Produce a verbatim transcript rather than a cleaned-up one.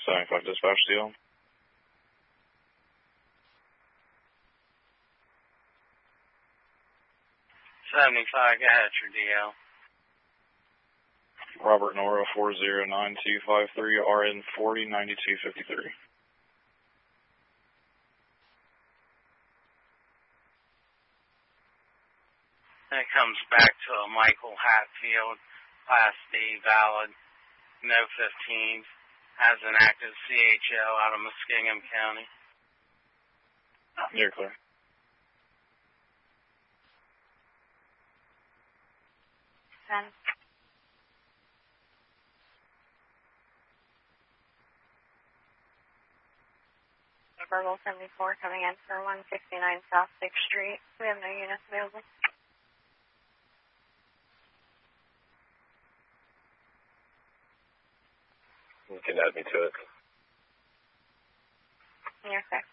seventy-five dispatch deal. seventy-five, go ahead, your D L. Robert Nora, four zero nine two five three, R N forty ninety-two fifty-three. That comes back to a Michael Hatfield, Class D, valid, no fifteen, has an active C H L out of Muskingum County. You're clear. ten. Verbal seventy-four coming in for one sixty-nine South sixth Street. We have no units available. You can add me to it. You're correct.